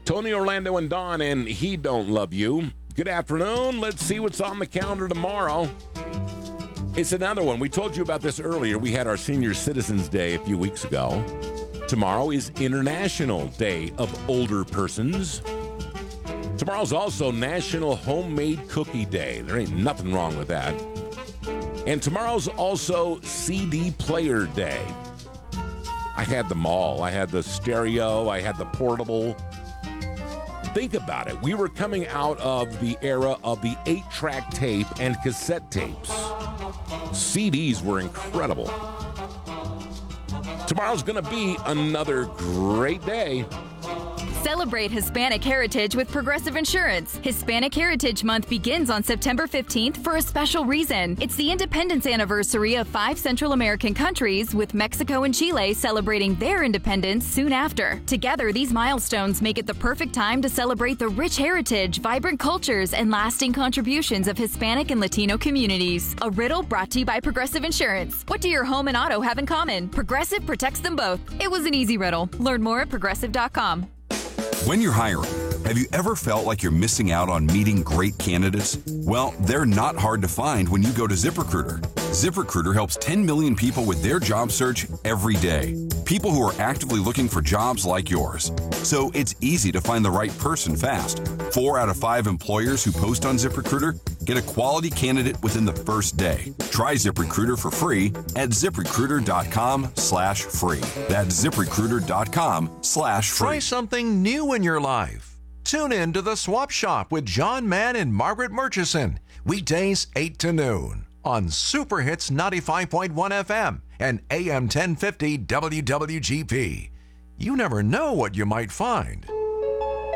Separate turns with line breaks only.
Tony, Orlando, and Don, and He Don't Love You. Good afternoon. Let's see what's on the calendar tomorrow. It's another one. We told you about this earlier. We had our Senior Citizens Day a few weeks ago. Tomorrow is International Day of Older Persons. Tomorrow's also National Homemade Cookie Day. There ain't nothing wrong with that. And tomorrow's also CD Player Day. I had them all. I had the stereo. I had the portable. Think about it. We were coming out of the era of the 8-track tape and cassette tapes. CDs were incredible. Tomorrow's going to be another great day.
Celebrate Hispanic heritage with Progressive Insurance. Hispanic Heritage Month begins on September 15th for a special reason. It's the independence anniversary of 5 Central American countries, with Mexico and Chile celebrating their independence soon after. Together, these milestones make it the perfect time to celebrate the rich heritage, vibrant cultures, and lasting contributions of Hispanic and Latino communities. A riddle brought to you by Progressive Insurance. What do your home and auto have in common? Progressive protects them both. It was an easy riddle. Learn more at progressive.com.
When you're hiring, have you ever felt like you're missing out on meeting great candidates? Well, they're not hard to find when you go to ZipRecruiter. ZipRecruiter helps 10 million people with their job search every day. People who are actively looking for jobs like yours. So it's easy to find the right person fast. 4 out of 5 employers who post on ZipRecruiter get a quality candidate within the first day. Try ZipRecruiter for free at ZipRecruiter.com/free. That's ZipRecruiter.com/free.
Try something new in your life. Tune in to The Swap Shop with John Mann and Margaret Murchison. Weekdays 8 to noon on Super Hits 95.1 FM and AM 1050 WWGP. You never know what you might find.